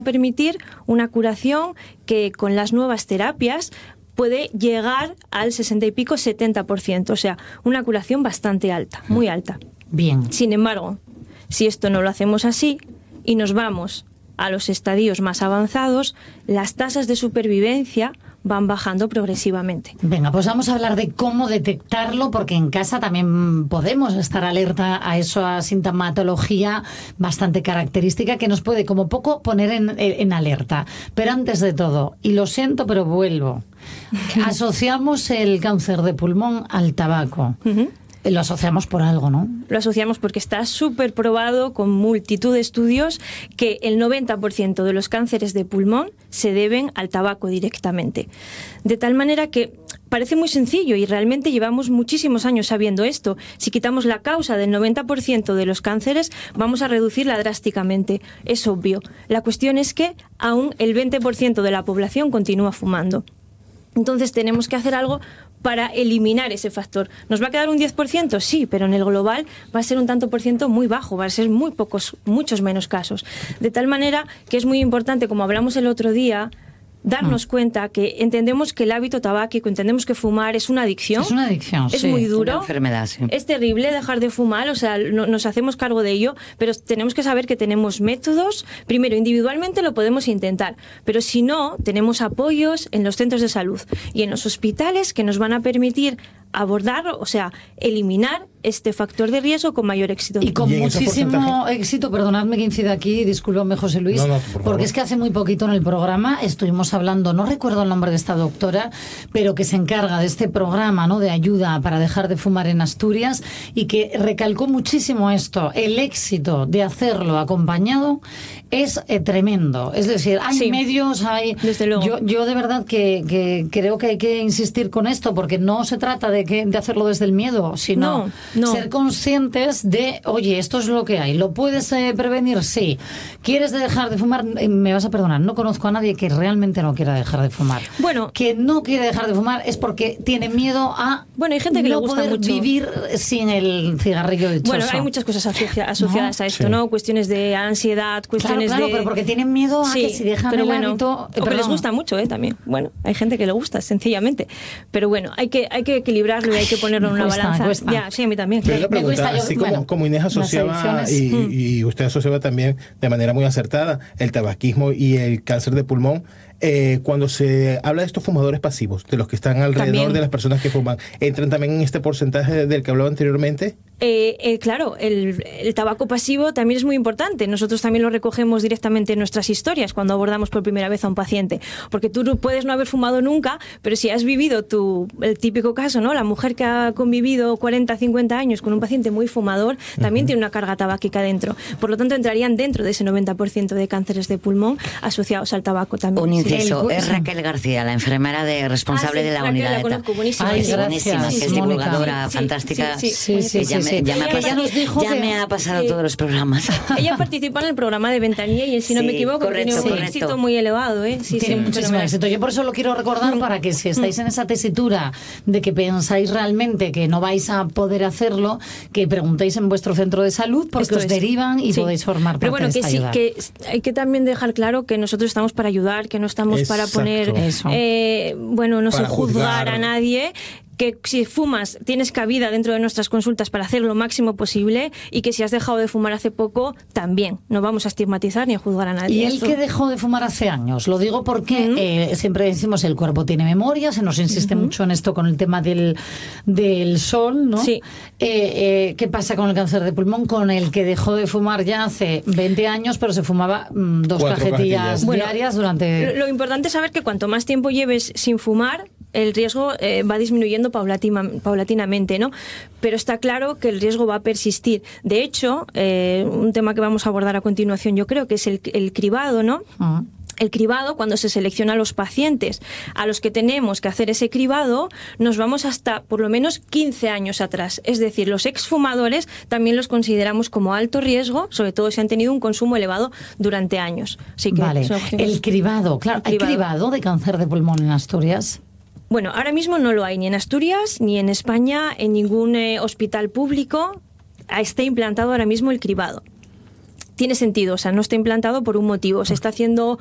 permitir una curación que con las nuevas terapias puede llegar al 60 y pico, 70%, o sea, una curación bastante alta, muy alta. Bien. Sin embargo, si esto no lo hacemos así y nos vamos a los estadios más avanzados, las tasas de supervivencia van bajando progresivamente. Venga, pues vamos a hablar de cómo detectarlo, porque en casa también podemos estar alerta a esa sintomatología bastante característica que nos puede como poco poner en alerta. Pero antes de todo, y lo siento pero vuelvo, asociamos el cáncer de pulmón al tabaco. Lo asociamos por algo, ¿no? Lo asociamos porque está súper probado con multitud de estudios que el 90% de los cánceres de pulmón se deben al tabaco directamente. De tal manera que parece muy sencillo y realmente llevamos muchísimos años sabiendo esto. Si quitamos la causa del 90% de los cánceres, vamos a reducirla drásticamente. Es obvio. La cuestión es que aún el 20% de la población continúa fumando. Entonces tenemos que hacer algo para eliminar ese factor. ¿Nos va a quedar un 10%? Sí, pero en el global va a ser un tanto por ciento muy bajo, va a ser muchos menos casos. De tal manera que es muy importante, como hablamos el otro día, darnos cuenta que entendemos que el hábito tabáquico, entendemos que fumar es una adicción. Es una adicción, es muy duro. Una enfermedad, sí. Es terrible dejar de fumar, o sea, nos hacemos cargo de ello, pero tenemos que saber que tenemos métodos. Primero, individualmente lo podemos intentar, pero si no, tenemos apoyos en los centros de salud y en los hospitales que nos van a permitir abordar, o sea, eliminar este factor de riesgo con mayor éxito. Y con muchísimo éxito, perdonadme que incida aquí, discúlpame José Luis, porque es que hace muy poquito en el programa estuvimos hablando, no recuerdo el nombre de esta doctora, pero que se encarga de este programa, ¿no?, de ayuda para dejar de fumar en Asturias, y que recalcó muchísimo esto, el éxito de hacerlo acompañado es tremendo. Es decir, hay medios, hay... Desde luego. Yo de verdad que creo que hay que insistir con esto, porque no se trata de hacerlo desde el miedo, sino ser conscientes de, oye, esto es lo que hay. ¿Lo puedes prevenir? Sí. ¿Quieres dejar de fumar? Me vas a perdonar, no conozco a nadie que realmente no quiera dejar de fumar. Bueno, que no quiere dejar de fumar es porque tiene miedo a hay gente que no le gusta poder mucho vivir sin el cigarrillo dichoso. Bueno, hay muchas cosas asociadas a esto, ¿no? Cuestiones de ansiedad, cuestiones claro, de... pero porque tienen miedo a que si dejan el hábito... O que les gusta mucho, también. Bueno, hay gente que le gusta, sencillamente. Pero bueno, hay que equilibrarlo y hay que ponerlo en una balanza. Ya, sí, a mí también. Pero la pregunta, así como Inés asociaba y usted asociaba también de manera muy acertada el tabaquismo y el cáncer de pulmón, cuando se habla de estos fumadores pasivos, de los que están alrededor también de las personas que fuman, ¿entran también en este porcentaje del que hablaba anteriormente? Claro, el tabaco pasivo también es muy importante. Nosotros también lo recogemos directamente en nuestras historias cuando abordamos por primera vez a un paciente. Porque tú puedes no haber fumado nunca, pero si has vivido el típico caso, ¿no? La mujer que ha convivido 40, 50 años con un paciente muy fumador, también tiene una carga tabáquica dentro. Por lo tanto, entrarían dentro de ese 90% de cánceres de pulmón asociados al tabaco también. Un inciso, es Raquel García, la enfermera de la Raquel, unidad la de conozco, buenísima. Buenísima, que es divulgadora fantástica. Ya me ha pasado todos los programas. Ella participa en el programa de Ventanilla y, si no me equivoco, tiene un éxito muy elevado. Tiene muchísimo éxito. Yo por eso lo quiero recordar, para que si estáis en esa tesitura de que pensáis realmente que no vais a poder hacerlo, que preguntéis en vuestro centro de salud, porque os derivan y podéis formar parte de esta ayuda. Pero bueno, que hay que también dejar claro que nosotros estamos para ayudar, que no estamos para poner, no sé, juzgar a nadie, que si fumas tienes cabida dentro de nuestras consultas para hacer lo máximo posible, y que si has dejado de fumar hace poco, también. No vamos a estigmatizar ni a juzgar a nadie. Y el que dejó de fumar hace años, lo digo porque siempre decimos el cuerpo tiene memoria, se nos insiste mucho en esto con el tema del sol, ¿no? Sí. ¿Qué pasa con el cáncer de pulmón? Con el que dejó de fumar ya hace 20 años, pero se fumaba 2 cajetillas diarias durante... Lo importante es saber que cuanto más tiempo lleves sin fumar, el riesgo va disminuyendo paulatinamente, ¿no? Pero está claro que el riesgo va a persistir. De hecho, un tema que vamos a abordar a continuación, yo creo que es el cribado, ¿no? El cribado, cuando se selecciona a los pacientes a los que tenemos que hacer ese cribado, nos vamos hasta por lo menos 15 años atrás. Es decir, los exfumadores también los consideramos como alto riesgo, sobre todo si han tenido un consumo elevado durante años. Así que el cribado, claro. ¿Hay cribado de cáncer de pulmón en Asturias? Bueno, ahora mismo no lo hay ni en Asturias, ni en España, en ningún hospital público está implantado ahora mismo el cribado. tiene sentido, o sea, no está implantado por un motivo. Se está haciendo